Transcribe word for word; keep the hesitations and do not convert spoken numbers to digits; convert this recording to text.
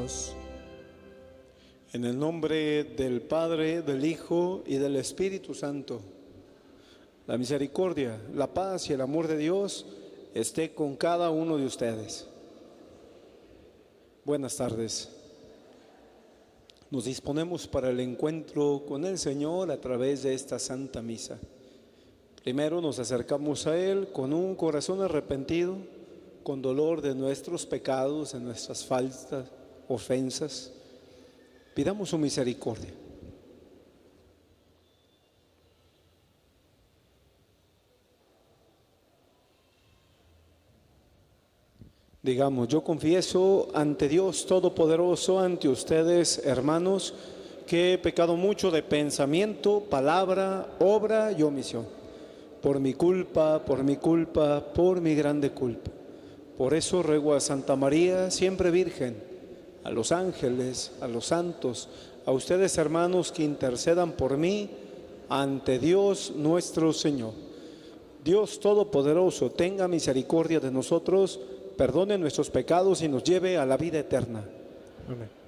Dios. En el nombre del Padre, del Hijo y del Espíritu Santo, la misericordia, la paz y el amor de Dios esté con cada uno de ustedes. Buenas tardes. Nos disponemos para el encuentro con el Señor a través de esta Santa Misa. Primero nos acercamos a Él con un corazón arrepentido, con dolor de nuestros pecados, de nuestras faltas, ofensas. Pidamos su misericordia. Digamos, yo confieso ante Dios Todopoderoso, ante ustedes, hermanos, que he pecado mucho de pensamiento, palabra, obra y omisión. Por mi culpa, por mi culpa, por mi grande culpa. Por eso ruego a Santa María, siempre Virgen, a los ángeles, a los santos, a ustedes, hermanos, que intercedan por mí ante Dios nuestro Señor. Dios Todopoderoso, tenga misericordia de nosotros, perdone nuestros pecados y nos lleve a la vida eterna. Amén.